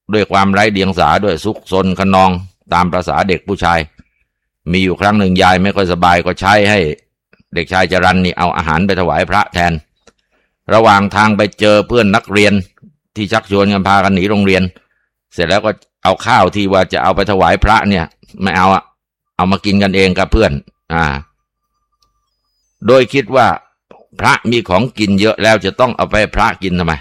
ด้วยความไร้เดียงสาด้วยซุกซนขนองตามประสาเด็กผู้ชายมีอยู่ครั้งหนึ่งยายไม่ค่อยสบายก็ใช้ให้เด็กชายจรัญนี่เอาอาหารไปถวายพระแทนระหว่างทางไปเจอเพื่อนนักเรียนที่ชักชวนกันพากันหนีโรงเรียนเสร็จแล้วก็เอาข้าวที่ว่าจะเอาไปถวายพระเนี่ยไม่เอาเอามากินกันเองกับเพื่อนโดยคิดว่าพระมีของกินเยอะแล้วจะต้องเอาไปพระกินทำไม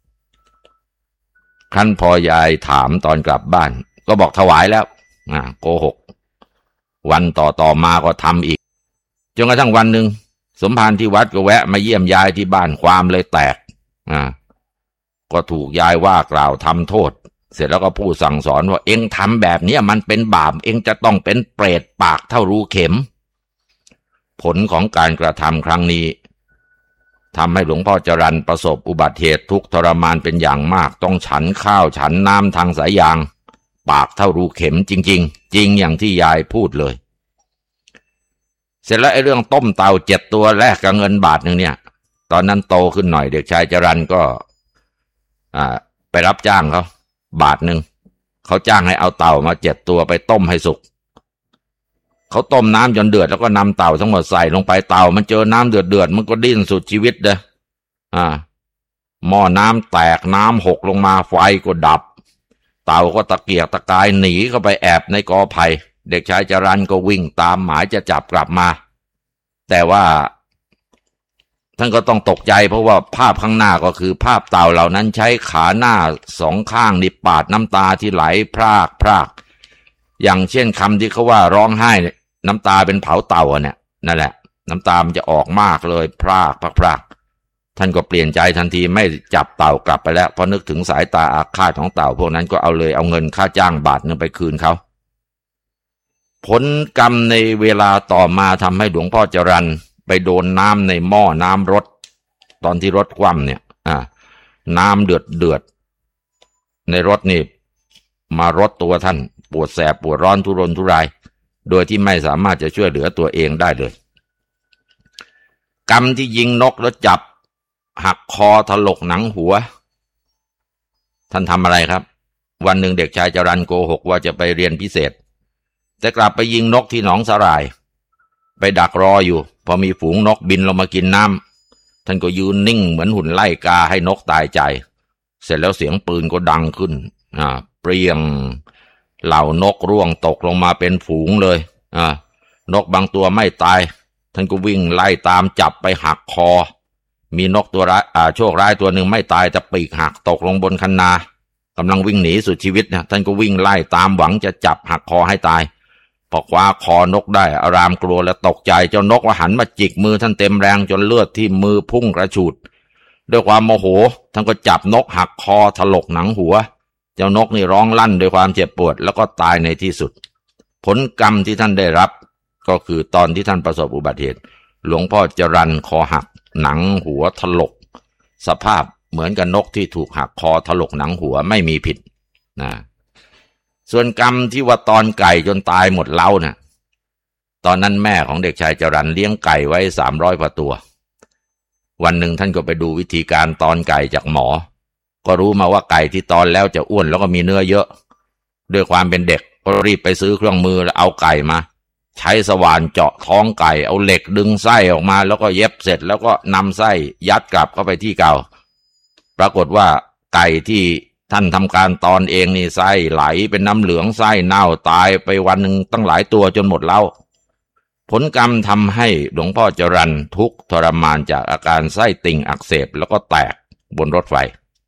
ครั้นพอยายถามตอนกลับบ้านก็บอกถวายแล้วโกหกวันต่อมาก็ทำอีกจนกระทั่งวันหนึ่งสมภารที่วัดก็แวะมาเยี่ยมยายที่บ้านความเลยแตกก็ถูกยายว่ากล่าวทำโทษเสร็จแล้วก็พูดสั่งสอนว่าเอ็งทำแบบนี้มันเป็นบาปเอ็งจะต้องเป็นเปรตปากเท่ารูเข็มผลของการกระทำครั้งนี้ทำให้หลวงพ่อจรัญประสบอุบัติเหตุทุกข์ทรมานเป็นอย่างมากต้องฉันข้าวฉันน้ำทางสายยางปากเท่ารูเข็มจริงๆจริงอย่างที่ยายพูดเลยเสร็จแล้วไอ้เรื่องต้มเต่า7 ตัวแลกกับเงินบาทนึงเนี่ยตอนนั้นโตขึ้นหน่อยเด็กชายจรัญก็ไปรับจ้างเขาบาทนึงเขาจ้างให้เอาเต่ามา7 ตัวไปต้มให้สุกเขาต้มน้ำจนเดือดแล้วก็นำเต่าทั้งหมดใส่ลงไปเต่ามันเจอน้ำเดือดมันก็ดิ้นสุดชีวิตเลยหม้อน้ำแตกน้ำหกลงมาไฟก็ดับเต่าก็ตะเกียกตะกายหนีเข้าไปแอบในกอไผ่เด็กชายจรัญก็วิ่งตามหมายจะจับกลับมาแต่ว่าท่านก็ต้องตกใจเพราะว่าภาพข้างหน้าก็คือภาพเต่าเหล่านั้นใช้ขาหน้า2 ข้างนี่ปาดน้ำตาที่ไหลพรากอย่างเช่นคำที่เขาว่าร้องไห้น้ำตาเป็นเผาเต่าเนี่ยนั่นแหละน้ำตามันจะออกมากเลยพรากท่านก็เปลี่ยนใจทันทีไม่จับเต่ากลับไปแล้วเพราะนึกถึงสายตาอาฆาตของเต่าพวกนั้นก็เอาเงินค่าจ้างบาทนึงไปคืนเขาผลกรรมในเวลาต่อมาทำให้หลวงพ่อจรัญไปโดนน้ำในหม้อน้ำรถตอนที่รถคว่ำเนี่ยน้ำเดือดในรถนี่มารดตัวท่านปวดแสบปวดร้อนทุรนทุรายโดยที่ไม่สามารถจะช่วยเหลือตัวเองได้เลยกรรมที่ยิงนกแล้วจับหักคอถลกหนังหัวท่านทำอะไรครับวันหนึ่งเด็กชายจรัญโกหกว่าจะไปเรียนพิเศษแต่กลับไปยิงนกที่หนองสาหร่ายไปดักรออยู่พอมีฝูงนกบินลงมากินน้ำท่านก็ยืนนิ่งเหมือนหุ่นไล่กาให้นกตายใจเสร็จแล้วเสียงปืนก็ดังขึ้นเปรี้ยงเหล่านกร่วงตกลงมาเป็นฝูงเลยนกบางตัวไม่ตายท่านก็วิ่งไล่ตามจับไปหักคอมีนกตัวร้ายโชคร้ายตัวหนึ่งไม่ตายแต่ปีกหักตกลงบนคันนากำลังวิ่งหนีสุดชีวิตท่านก็วิ่งไล่ตามหวังจะจับหักคอให้ตายพอคว้าคอนกได้อารามกลัวและตกใจเจ้านกก็หันมาจิกมือท่านเต็มแรงจนเลือดที่มือพุ่งกระฉูดด้วยความโมโหท่านก็จับนกหักคอถลกหนังหัวเจ้านกนี่ร้องลั่นด้วยความเจ็บปวดแล้วก็ตายในที่สุดผลกรรมที่ท่านได้รับก็คือตอนที่ท่านประสบอุบัติเหตุหลวงพ่อจรัญคอหักหนังหัวถลกสภาพเหมือนกับนกที่ถูกหักคอถลกหนังหัวไม่มีผิดส่วนกรรมที่ว่าตอนไก่จนตายหมดเล้าน่ะตอนนั้นแม่ของเด็กชายจรัญเลี้ยงไก่ไว้300 กว่าตัววันหนึ่งท่านก็ไปดูวิธีการตอนไก่จากหมอก็รู้มาว่าไก่ที่ตอนแล้วจะอ้วนแล้วก็มีเนื้อเยอะด้วยความเป็นเด็กก็รีบไปซื้อเครื่องมือแล้วเอาไก่มาใช้สว่านเจาะท้องไก่เอาเหล็กดึงไส้ออกมาแล้วก็เย็บเสร็จแล้วก็นำไส้ยัดกลับเข้าไปที่เก่าปรากฏว่าไก่ที่ท่านทำการตอนเองนี่ไส้ไหลเป็นน้ำเหลืองไส้เน่าตายไปวันหนึ่งตั้งหลายตัวจนหมดเล้าผลกรรมทำให้หลวงพ่อจรัญทุกข์ทรมานจากอาการไส้ติ่งอักเสบแล้วก็แตกบนรถไฟ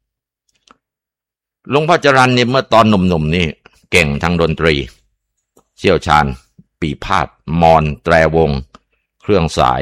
หลวงพ่อจรัญเนี่ยเมื่อตอนหนุ่มๆนี่เก่งทางดนตรีเชี่ยวชาญปีพาทย์มอนแตรวงเครื่องสาย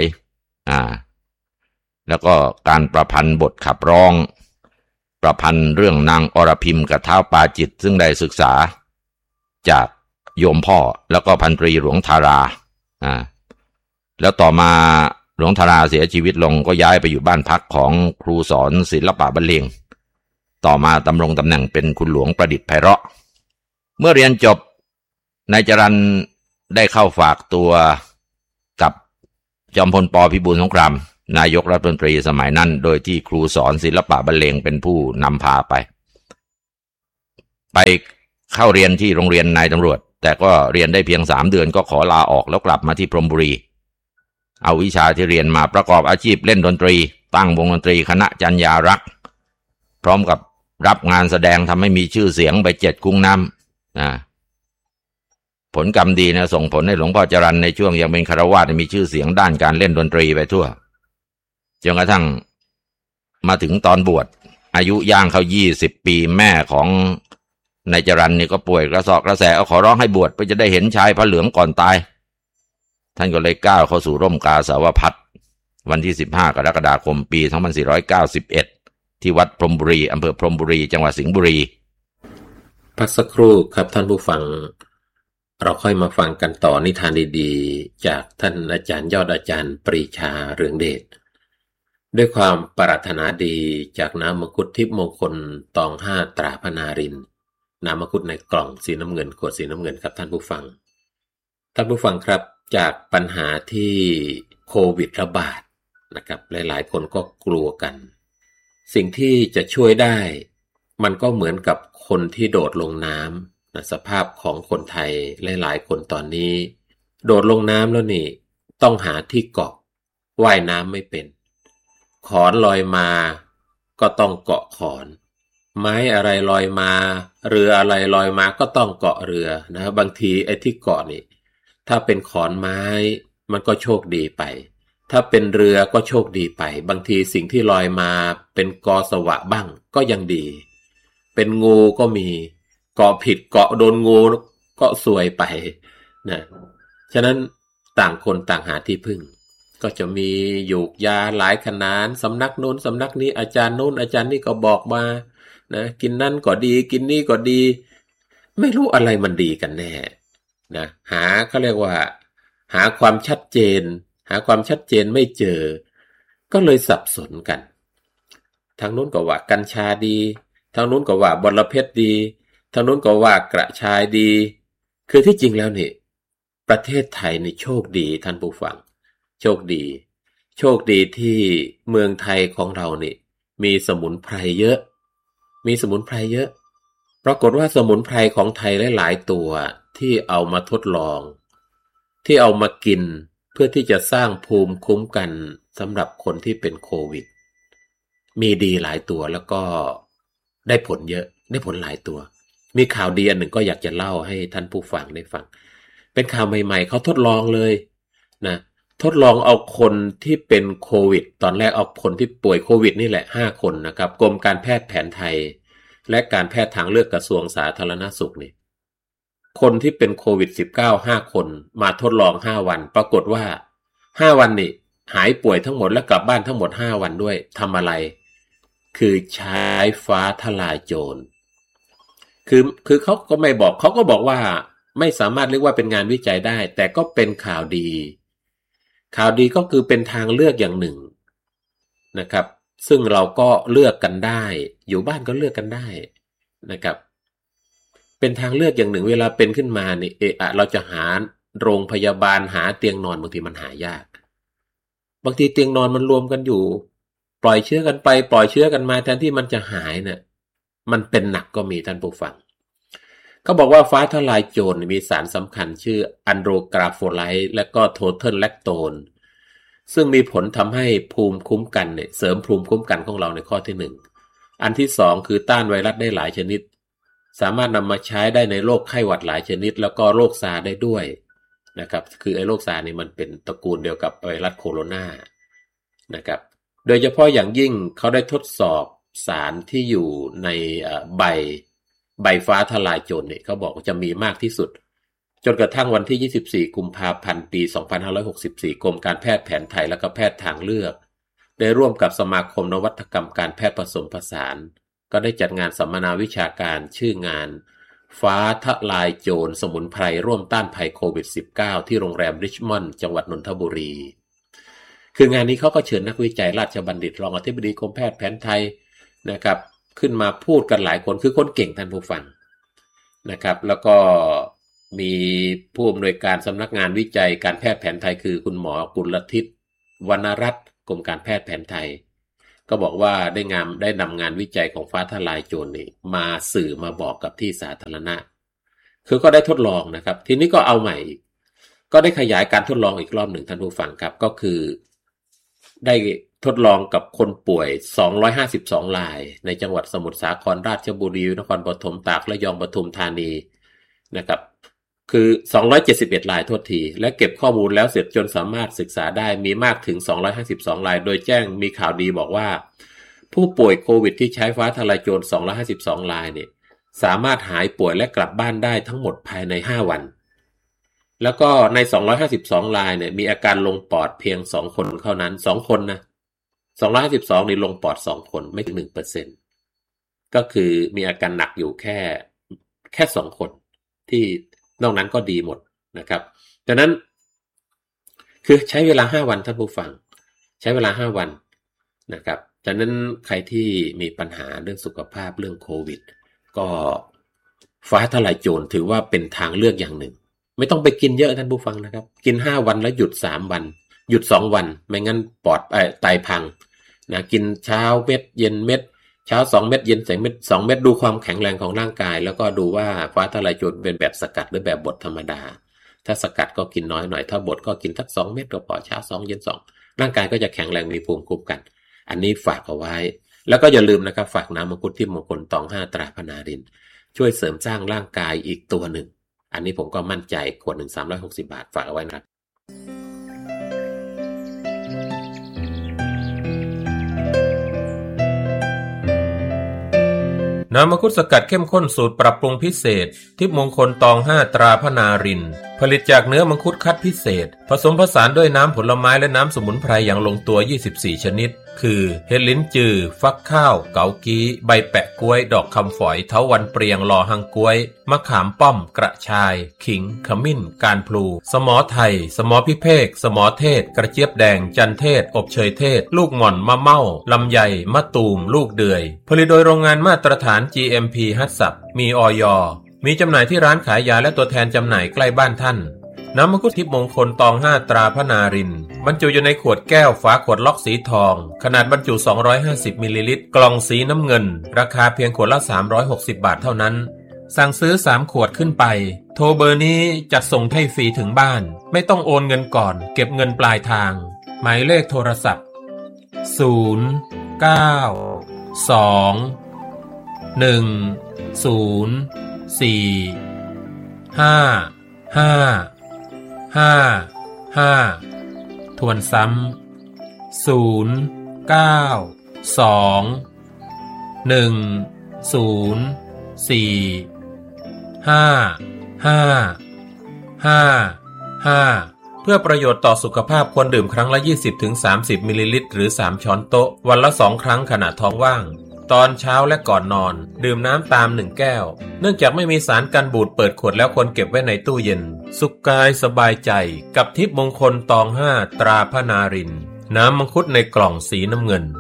แล้วก็การประพันธ์บทขับร้องประพันธ์เรื่องนางอรพิมกับท้าวปาจิตซึ่งได้ศึกษาจากโยมพ่อแล้วก็พันตรีหลวงธาราแล้วต่อมาหลวงธาราเสียชีวิตลงก็ย้ายไปอยู่บ้านพักของครูสอนศิลปะบรรเลงต่อมาดำรงตำแหน่งเป็นคุณหลวงประดิษฐ์ไพเราะเมื่อเรียนจบนายจรัญได้เข้าฝากตัวกับจอมพล ป.พิบูลสงครามนายกรัฐมนตรีสมัยนั้นโดยที่ครูสอนศิลปะบรรเลงเป็นผู้นำพาไปไปเข้าเรียนที่โรงเรียนนายตำรวจแต่ก็เรียนได้เพียง3 เดือนก็ขอลาออกแล้วกลับมาที่พรหมบุรีเอาวิชาที่เรียนมาประกอบอาชีพเล่นดนตรีตั้งวงดนตรีคณะจัญญารักษ์พร้อมกับรับงานแสดงทำให้มีชื่อเสียงไป7 กุ้งน้ำผลกรรมดีนะส่งผลให้หลวงพ่อจรัญในช่วงยังเป็นฆราวาสมีชื่อเสียงด้านการเล่นดนตรีไปทั่วจนกระทั่งมาถึงตอนบวชอายุย่างเข้า20 ปีแม่ของนายจรัญนี่ก็ป่วยกระสอบกระแสขอร้องให้บวชเพื่อจะได้เห็นชายพระเหลืองก่อนตายท่านก็เลยก้าวเข้าสู่ร่มกาสาวพัสต์วันที่15 กรกฎาคมปี 2491ที่วัดพรหมบุรีอำเภอพรหมบุรีจังหวัดสิงห์บุรีพักสักครู่ครับท่านผู้ฟังเราค่อยมาฟังกันต่อนิทานดีๆจากท่านอาจารย์ยอดอาจารย์ปรีชาเรืองเดชด้วยความปรารถนาดีจากน้ำมังคุดทิพย์มงคลตอง5ตราพนารินน้ำมังคุดในกล่องสีน้ำเงินขวดสีน้ำเงินครับท่านผู้ฟังครับจากปัญหาที่โควิดระบาดนะครับหลายๆคนก็กลัวกันสิ่งที่จะช่วยได้มันก็เหมือนกับคนที่โดดลงน้ำนะสภาพของคนไทยหลายๆคนตอนนี้โดดลงน้ำแล้วนี่ต้องหาที่เกาะว่ายน้ำไม่เป็นขอนลอยมาก็ต้องเกาะขอนไม้อะไรลอยมาเรืออะไรลอยมาก็ต้องเกาะเรือนะบางทีไอ้ที่เกาะนี่ถ้าเป็นขอนไม้มันก็โชคดีไปถ้าเป็นเรือก็โชคดีไปบางทีสิ่งที่ลอยมาเป็นกอสวะบ้างก็ยังดีเป็นงูก็มีเกาะผิดเกาะโดนงูก็ซวยไปนะฉะนั้นต่างคนต่างหาที่พึ่งก็จะมีหยูกยาหลายขนานสำนักโน้นสำนักนี้อาจารย์โน้นอาจารย์นี่ก็บอกมานะกินนั่นก็ดีกินนี่ก็ดีไม่รู้อะไรมันดีกันแน่นะเขาเรียกว่าหาความชัดเจนไม่เจอก็เลยสับสนกันทางโน้นก็ว่ากัญชาดีทางโน้นก็ว่าบรเพชรดีทางโน้นก็ว่ากระชายดีคือที่จริงแล้วนี่ประเทศไทยนี่โชคดีท่านผู้ฟังโชคดีที่เมืองไทยของเรานี่มีสมุนไพรเยอะปรากฏว่าสมุนไพรของไทยหลายๆตัวที่เอามาทดลองที่เอามากินเพื่อที่จะสร้างภูมิคุ้มกันสำหรับคนที่เป็นโควิดมีดีหลายตัวแล้วก็ได้ผลเยอะได้ผลหลายตัวมีข่าวดีอันหนึ่งก็อยากจะเล่าให้ท่านผู้ฟังได้ฟังเป็นข่าวใหม่ๆเขาทดลองเลยนะทดลองเอาคนที่เป็นโควิดตอนแรกเอาคนที่ป่วยโควิดนี่แหละ5 คนนะครับกรมการแพทย์แผนไทยและการแพทย์ทางเลือกกระทรวงสาธารณสุขนี่คนที่เป็นโควิด19 5 คนมาทดลอง5 วันปรากฏว่า5 วันนี่หายป่วยทั้งหมดและกลับบ้านทั้งหมด5 วันด้วยทำอะไรคือใช้ฟ้าทลายโจรคือเขาก็ไม่บอกเขาก็บอกว่าไม่สามารถเรียกว่าเป็นงานวิจัยได้แต่ก็เป็นข่าวดีก็คือเป็นทางเลือกอย่างหนึ่งนะครับซึ่งเราก็เลือกกันได้อยู่บ้านก็เลือกกันได้นะครับเป็นทางเลือกอย่างหนึ่งเวลาเป็นขึ้นมานี่เราจะหาโรงพยาบาลหาเตียงนอนบางทีมันหายากบางทีเตียงนอนมันรวมกันอยู่ปล่อยเชื้อกันไปปล่อยเชื้อกันมาแทนที่มันจะหายเนี่ยมันเป็นหนักก็มีท่านผู้ฟังเขาบอกว่าฟ้าทลายโจรมีสารสำคัญชื่ออันโดรกราโฟไลต์และก็โทเทิลแลคโตนซึ่งมีผลทำให้ภูมิคุ้มกันเนี่ยเสริมภูมิคุ้มกันของเราในข้อที่1อันที่2คือต้านไวรัสได้หลายชนิดสามารถนำมาใช้ได้ในโรคไข้หวัดหลายชนิดแล้วก็โรคซาร์ได้ด้วยนะครับคือไอ้โรคซาร์นี่มันเป็นตระกูลเดียวกับไวรัสโคโรนานะครับโดยเฉพาะอย่างยิ่งเขาได้ทดสอบสารที่อยู่ในใบฟ้าทลายโจรเนี่ยเขาบอกว่าจะมีมากที่สุดจนกระทั่งวันที่24 กุมภาพันธ์ปี 2564กรมการแพทย์แผนไทยและก็แพทย์ทางเลือกได้ร่วมกับสมาคมนวัตกรรมการแพทย์ผสมผสานก็ได้จัดงานสัมมนาวิชาการชื่องานฟ้าทลายโจรสมุนไพรร่วมต้านภัยโควิด -19 ที่โรงแรมริชมอนด์จังหวัดนนทบุรีคืองานนี้เขาก็เชิญนักวิจัยราชบัณฑิตรองอธิบดีกรมแพทย์แผนไทยนะครับขึ้นมาพูดกันหลายคนคือคนเก่งท่านผู้ฟังนะครับแล้วก็มีผู้อำนวยการสำนักงานวิจัยการแพทย์แผนไทยคือคุณหมอกุลทิศวรรณรัตน์กรมการแพทย์แผนไทยก็บอกว่าได้นำงานวิจัยของฟ้าทลายโจรนี่มาสื่อมาบอกกับที่สาธารณะคือก็ได้ทดลองนะครับทีนี้ก็เอาใหม่ก็ได้ขยายการทดลองอีกรอบหนึ่งท่านผู้ฟังครับก็คือได้ทดลองกับคนป่วย252รายในจังหวัดสมุทรสาครราชบุรีนครปฐมตากระยองปทุมธานีนะครับคือ271รายโทษทีและเก็บข้อมูลแล้วเสร็จจนสามารถศึกษาได้มีมากถึง252รายโดยแจ้งมีข่าวดีบอกว่าผู้ป่วยโควิดที่ใช้ฟ้าทลายโจร252รายเนี่ยสามารถหายป่วยและกลับบ้านได้ทั้งหมดภายใน5วันแล้วก็ใน252รายเนี่ยมีอาการลงปอดเพียง2คนเท่านั้น2คนนะ252นี่ลงปอด2คนไม่ถึง 1% ก็คือมีอาการหนักอยู่แค่2คนที่นอกนั้นก็ดีหมดนะครับดังนั้นคือใช้เวลา5วันท่านผู้ฟังใช้เวลา5วันนะครับดังนั้นใครที่มีปัญหาเรื่องสุขภาพเรื่องโควิดก็ฟ้าทลายโจรถือว่าเป็นทางเลือกอย่างหนึ่งไม่ต้องไปกินเยอะท่านผู้ฟังนะครับกิน5วันแล้วหยุด3วันหยุด2วันไม่งั้นปอดไตพังนะกินเช้าเม็ดเย็นเม็ดเช้า2เม็ดเย็น2เม็ด2เม็ดดูความแข็งแรงของร่างกายแล้วก็ดูว่าฟ้าทลายโจรเป็นแบบสกัดหรือแบบบดธรรมดาถ้าสกัดก็กินน้อยหน่อยถ้าบดก็กินสัก2เม็ดก็พอเช้า2เย็น2ร่างกายก็จะแข็งแรงมีภูมิคุ้มกันอันนี้ฝากเอาไว้แล้วก็อย่าลืมนะครับฝากน้ำมังคุดที่มงคลตอง5ตราพนารินช่วยเสริมสร้างร่างกายอีกตัวหนึ่งอันนี้ผมก็มั่นใจขวด1 360 บาทฝากเอาไว้นะครับน้ำมังคุดสกัดเข้มข้นสูตรปรับปรุงพิเศษทิพย์มงคลตอง5ตราพนารินผลิตจากเนื้อมังคุดคัดพิเศษผสมผสานด้วยน้ำผลไม้และน้ำสมุนไพรอย่างลงตัว24ชนิดคือเห็ดลิ้นจือฟักข้าวเกากี้ใบแปะกล้วยดอกคำฝอยเถาวัลย์เปรียงลอหังกล้วยมะขามป้อมกระชายขิงขมิ้นการพลูสมอไทยสมอพิเภกสมอเทศกระเจี๊ยบแดงจันเทศอบเชยเทศลูกหม่อนมะเม่าลำไยมะตูมลูกเดือยผลิตโดยโรงงานมาตรฐาน GMP ฮัตสับมีอย.มีจำหน่ายที่ร้านขายยาและตัวแทนจำหน่ายใกล้บ้านท่านน้ำมังคุดทิพย์มงคลตอง5ตราพนารินบรรจุอยู่ในขวดแก้วฝาขวดล็อกสีทองขนาดบรรจุ250มิลลิลิตรกล่องสีน้ำเงินราคาเพียงขวดละ360บาทเท่านั้นสั่งซื้อ3ขวดขึ้นไปโทรเบอร์นี้จัดส่งให้ฟรีถึงบ้านไม่ต้องโอนเงินก่อนเก็บเงินปลายทางหมายเลขโทรศัพท์0 9 2 1 0 4 5 5 5 ทวนซ้ำ0 9 2 1 0 4 5 5 5 เพื่อประโยชน์ต่อสุขภาพควรดื่มครั้งละ 20-30 มิลลิลิตรหรือ3ช้อนโต๊ะวันละ2ครั้งขณะท้องว่างตอนเช้าและก่อนนอนดื่มน้ำตาม1แก้วเนื่องจากไม่มีสารกันบูดเปิดขวดแล้วควรเก็บไว้ในตู้เย็นสุขกายสบายใจกับทิพย์มงคลตอง5ตราพนารินน้ำมังคุดในกล่องสีน้ำเงิน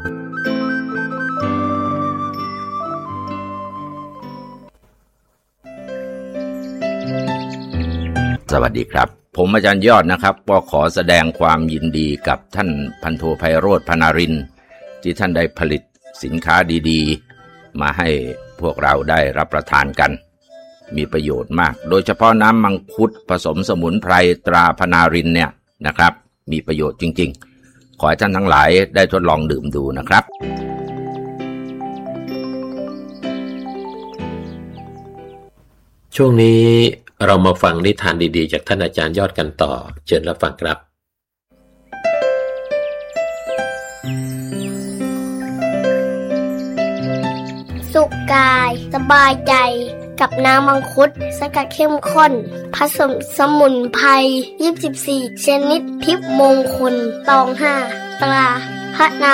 สวัสดีครับผมอาจารย์ยอดนะครับก็ขอแสดงความยินดีกับท่านพันโทไพโรจน์พนารินที่ท่านได้ผลิตสินค้าดีๆมาให้พวกเราได้รับประทานกันมีประโยชน์มากโดยเฉพาะน้ำมังคุดผสมสมุนไพรตราพนารินเนี่ยนะครับมีประโยชน์จริงๆขอให้ท่านทั้งหลายได้ทดลองดื่มดูนะครับช่วงนี้เรามาฟังนิทานดีๆจากท่านอาจารย์ยอดกันต่อเชิญรับฟังครับสุขกายสบายใจกับน้ำมังคุดสกัดเข้มข้นผสมสมุนไพร24ชนิดทิพย์มงคลตอง5ตราพนา